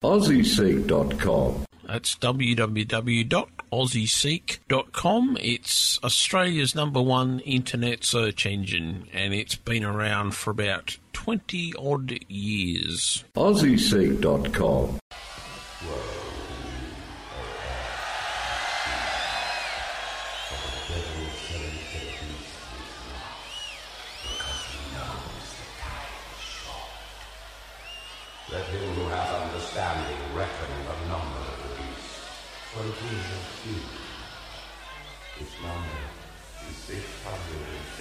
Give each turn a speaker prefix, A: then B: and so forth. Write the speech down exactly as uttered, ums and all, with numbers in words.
A: Aussie Seek dot com.
B: That's w w w dot aussie seek dot com. It's Australia's number one internet search engine, and it's been around for about twenty odd years.
A: Aussie Seek dot com.
C: Let him who hath understanding reckon the number of the beast, for it is a few. Its number is six hundred and